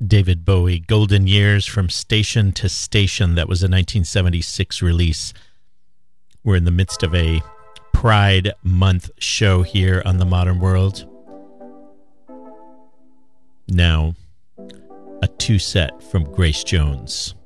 David Bowie, Golden Years from Station to Station. That was a 1976 release. We're in the midst of a Pride Month show here on The Modern World. Now, a two-set from Grace Jones.